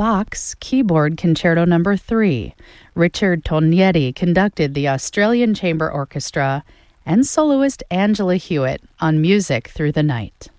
Bach's Keyboard Concerto No. 3. Richard Tognetti conducted the Australian Chamber Orchestra and soloist Angela Hewitt on Music Through the Night.